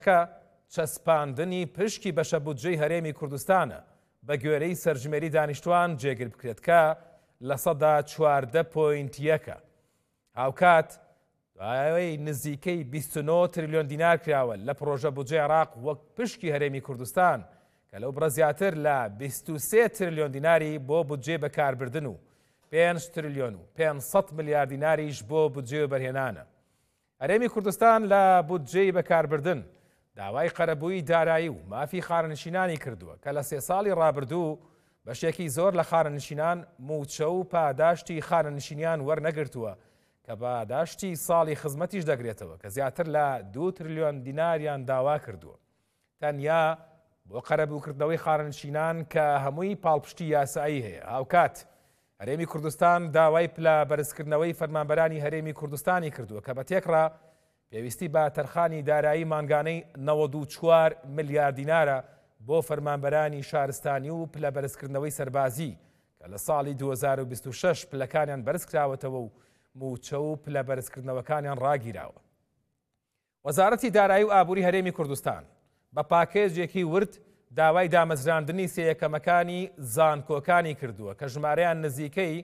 کە چەسپاندنی پشکی بەشە بودجەی هەرێمی کوردستانە بە گوێرەی سەرژمێری دانیشتوان جێگر بکرێت کە لە سەدا 14.1 هاوکات دوایەوەی نزیکەی 29 تریلیۆن دینار کراوە لە پرۆژە بودجەی عێراق وەک پشکی هەرێمی کوردستان کە لەو بڕە زیاتر لە 23 تریلیۆن دیناری بۆ بودجێ بەکاربردن و 5 تریلیۆن و 500 ملیارد دیناریش بۆ بودجێ بەرهێنانە. هەرێمی کوردستان لە بودجەی بەکاربردن داوای قەرەبووی دارایی و مافی خارنشینانی کردووە کە لە 3 ساڵی ڕابردوو بەشێکی زۆر لە خارنشینان موچە و پاداشتی خارنشینیان وەرنەگرتووە کە پاداشتی ساڵی خزمەتیش دەگرێتەوە کە زیاتر لە 2 تریلیۆن دیناریان داوا کردووە. تەنیا بۆ قەرەبووکردنەوەی خارنشینان کە هەمووی پاڵپشتی یاسایی هەیە. هاوکات هەرێمی کوردستان داوای پلە بەرزکردنەوەی فەرمانبەرانی هەرێمی کوردستانی کردووە کە بە تێکڕا پێویستی بە تەرخانی دارایی مانگانەی 94 ملیارد دینارە بۆ فەرمانبەرانی شارستانی و پلە بەرزکردنەوەی سەربازی کە لە ساڵی 2026 پلەکانیان بەرز کراوەتەوە و موچە و پلە بەرزکردنەوەکانیان ڕاگیراوە. وەزارەتی دارایی و ئابووری هەرێمی کوردستان بە پاکێجێکی ورد داوای دامەزراندنی سێیەکەمەکانی زانکۆکانی کردووە کە ژمارەیان نزیکەی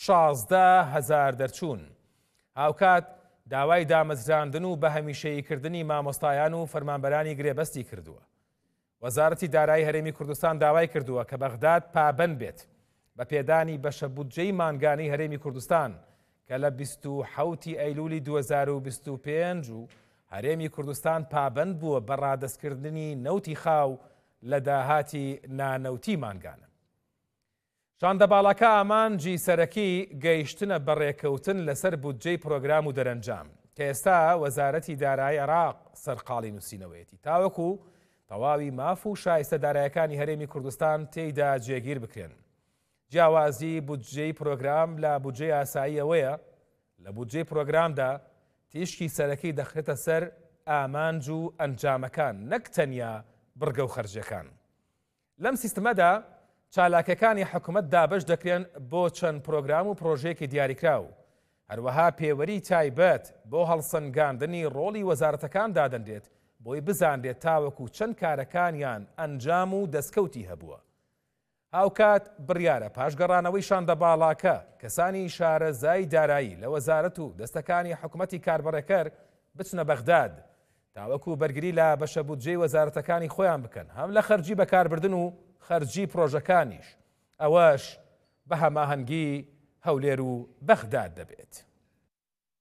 16,000 دەرچوون. هاوکات داوای دامەزراندن و بە هەمیشەییکردنی مامۆستایان و فەرمانبەرانی گرێبەستی کردووە. وەزارەتی دارایی هەرێمی کوردستان داوای کردووە کە بەغداد پابەند بێت بە پێدانی بەشە بودجەی مانگانەی هەرێمی کوردستان کە لە 27 ئەیلولی 2025 و هەرێمی کوردستان پابەند بووە بە ڕادەستکردنی نەوتی خاو لە داهاتی نانەوتی مانگانە. شاندەباڵەکە ئامانجی سەرەکی گەیشتنە بەڕێکەوتن لەسەر بودجەی پرۆگرام و دەرەنجام کە ئێستا وەزارەتی دارایی عێراق سەرقاڵی نووسینەوەیەتی تاوەکو تەواوی ماف و شایستە دارایەکانی هەرێمی کوردستان تێیدا جێگیر بکرێن. جیاوازی بودجەی پرۆگرام لە بودجەی ئاسایی ئەوەیە لە بودجەی پرۆگرامدا تیشکی سەرەکی دەخرێتە سەر ئامانج و ئەنجامەکان نەک تەنیا بڕگە و خەرجەکان. لەم سیستەمەدا چالاکەکانی حکوومەت دابەش دەکرێن بۆ چەند پرۆگرام و پرۆژەیەکی دیاریکراو. هەروەها پێوەری تایبەت بۆ هەڵسەنگاندنی ڕۆڵی وەزارەتەکان دادەنرێت بۆی بزانرێت تاوەکو چەند کارەکانیان ئەنجام و دەستکەوتی هەبووە. هاوکات بڕیارە پاشگەڕانەوەی شاندەباڵاکە کەسانی شارەزای دارایی لە وەزارەت و دەستەکانی حکوومەتی کاربڕێکەر بچنە بەغداد تاوەکو بەرگری لە بەشە بودجەی وەزارەتەکانی خۆیان بکەن هەم لە خەرجی بەکاربردن و خەرجی پرۆژەکانیش ئەوەش بە هەماهەنگی هەولێر و بەغداد دەبێت.